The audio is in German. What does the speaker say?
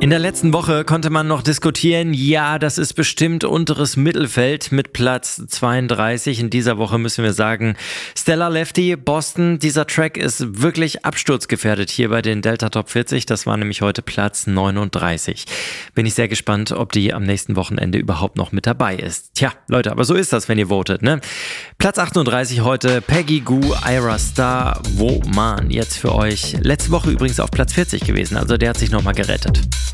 In der letzten Woche konnte man noch diskutieren, ja, das ist bestimmt unteres Mittelfeld mit Platz 32. In dieser Woche müssen wir sagen, Stella Lefty, Boston, dieser Track ist wirklich absturzgefährdet hier bei den Delta Top 40. Das war nämlich heute Platz 39. Bin ich sehr gespannt, ob die am nächsten Wochenende überhaupt noch mit dabei ist. Tja, Leute, aber so ist das, wenn ihr votet, ne? Platz 38 heute, Peggy Gou, Ira Star, Woman, jetzt für euch. Letzte Woche übrigens auf Platz 40 gewesen, also der hat sich nochmal gerettet.